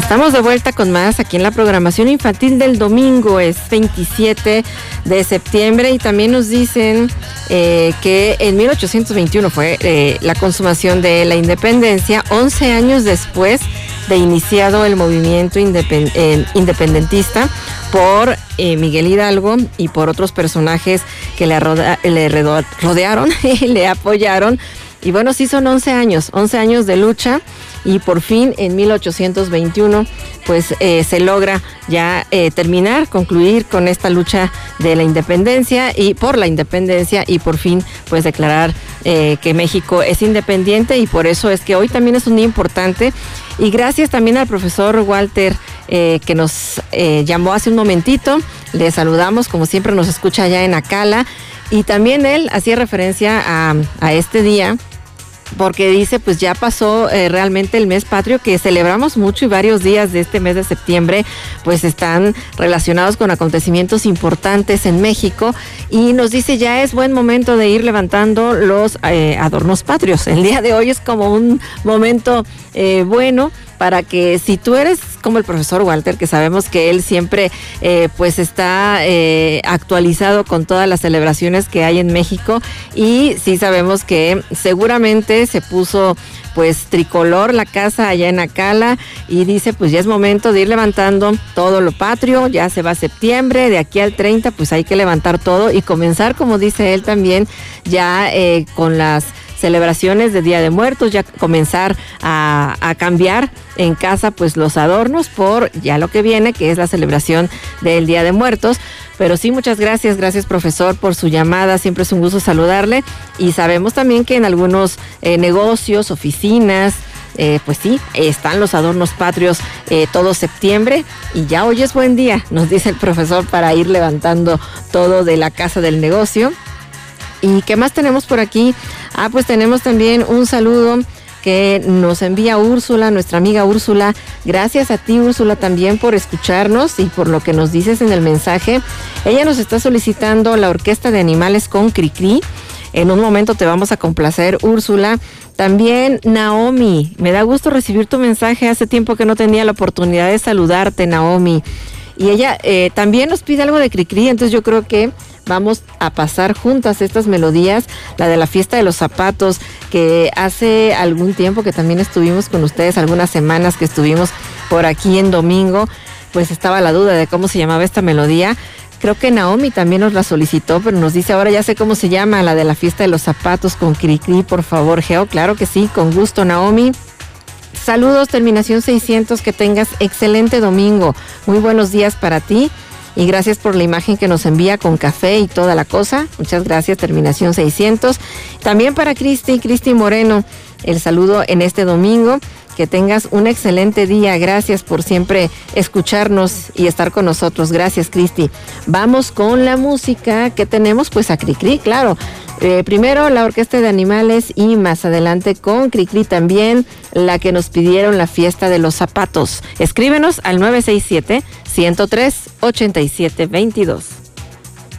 Estamos de vuelta con más aquí en la programación infantil del domingo. Es 27 de septiembre y también nos dicen que en 1821 fue la consumación de la independencia, 11 años después de iniciado el movimiento independentista por Miguel Hidalgo y por otros personajes que le rodearon y le apoyaron. Y bueno, sí son 11 años de lucha, y por fin en 1821 pues se logra ya concluir con esta lucha de la independencia y por la independencia, y por fin pues declarar que México es independiente. Y por eso es que hoy también es un día importante, y gracias también al profesor Walter que nos llamó hace un momentito. Le saludamos, como siempre nos escucha allá en Acala, y también él hacía referencia a este día porque dice, pues ya pasó realmente el mes patrio, que celebramos mucho, y varios días de este mes de septiembre pues están relacionados con acontecimientos importantes en México, y nos dice ya es buen momento de ir levantando los adornos patrios. El día de hoy es como un momento bueno para que, si tú eres como el profesor Walter, que sabemos que él siempre pues está actualizado con todas las celebraciones que hay en México, y sí sabemos que seguramente se puso pues tricolor la casa allá en Acala, y dice pues ya es momento de ir levantando todo lo patrio. Ya se va septiembre, de aquí al 30 pues hay que levantar todo y comenzar, como dice él también, ya con las celebraciones de Día de Muertos, ya comenzar a cambiar en casa pues los adornos por ya lo que viene, que es la celebración del Día de Muertos. Pero sí, muchas gracias profesor por su llamada, siempre es un gusto saludarle, y sabemos también que en algunos negocios, oficinas, pues sí, están los adornos patrios todo septiembre, y ya hoy es buen día, nos dice el profesor, para ir levantando todo de la casa del negocio. ¿Y qué más tenemos por aquí? Pues tenemos también un saludo que nos envía Úrsula, nuestra amiga Úrsula. Gracias a ti, Úrsula, también por escucharnos y por lo que nos dices en el mensaje. Ella nos está solicitando la Orquesta de Animales con Cricri. En un momento te vamos a complacer, Úrsula. También Naomi, me da gusto recibir tu mensaje. Hace tiempo que no tenía la oportunidad de saludarte, Naomi. Y ella también nos pide algo de Cricri, entonces yo creo que vamos a pasar juntas estas melodías, la de la fiesta de los zapatos, que hace algún tiempo que también estuvimos con ustedes, algunas semanas que estuvimos por aquí en domingo, pues estaba la duda de cómo se llamaba esta melodía. Creo que Naomi también nos la solicitó, pero nos dice ahora ya sé cómo se llama, la de la fiesta de los zapatos con Cricri, por favor, Geo. Claro que sí, con gusto, Naomi. Saludos, terminación 600, que tengas excelente domingo. Muy buenos días para ti. Y gracias por la imagen que nos envía con café y toda la cosa. Muchas gracias, terminación 600. También para Cristi Moreno, el saludo en este domingo. Que tengas un excelente día. Gracias por siempre escucharnos y estar con nosotros. Gracias, Cristi. Vamos con la música que tenemos, pues a Cricri, claro. Primero la Orquesta de Animales, y más adelante con Cricri también la que nos pidieron, la fiesta de los zapatos. Escríbenos al 967-103-8722.